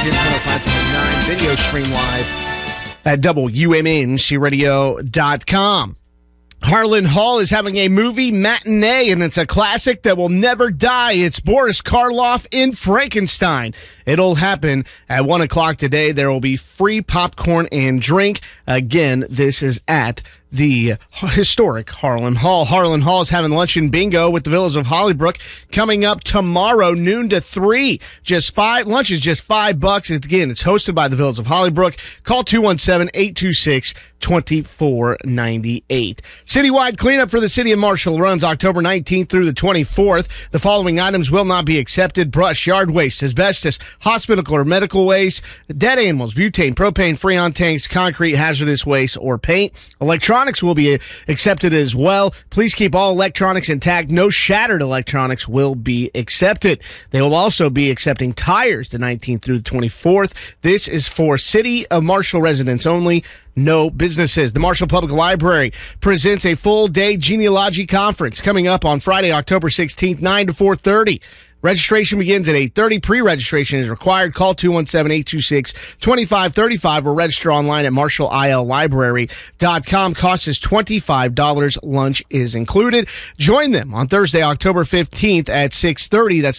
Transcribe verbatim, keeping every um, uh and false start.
Legends one oh five point nine. Video stream live at W M N C radio dot com. Harlan Hall is having a movie matinee, and it's a classic that will never die. It's Boris Karloff in Frankenstein. It'll happen at one o'clock today. There will be free popcorn and drink. Again, this is at the historic Harlan Hall. Harlan Hall is having lunch and bingo with the Villas of Hollybrook coming up tomorrow, noon to three. Just five lunch is just five bucks. It's, again, it's hosted by the Villas of Hollybrook. Call two one seven, eight two six, two four nine eight. Citywide cleanup for the city of Marshall runs October nineteenth through the twenty-fourth. The following items will not be accepted: brush, yard waste, asbestos, hospital or medical waste, dead animals, butane, propane, freon tanks, concrete, hazardous waste, or paint. Electronics will be accepted as well. Please keep all electronics intact. No shattered electronics will be accepted. They will also be accepting tires the nineteenth through the twenty-fourth. This is for City of Marshall residents only. No businesses. The Marshall Public Library presents a full-day genealogy conference coming up on Friday, October sixteenth, nine to four thirty. Registration begins at eight thirty. Pre-registration is required. Call two one seven, eight two six, two five three five or register online at marshall i l library dot com. Cost is twenty-five dollars. Lunch is included. Join them on Thursday, October fifteenth at six thirty. That's